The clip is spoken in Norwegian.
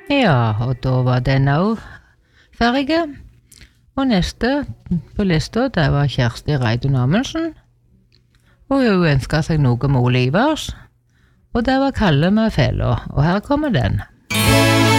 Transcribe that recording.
Ja, og da var den også ferdig. Og neste på lista, det var Kjersti Reidun Amundsen. Og hun ønsket seg noe med Olivers. Og det var Kalle med fella, og her kommer den.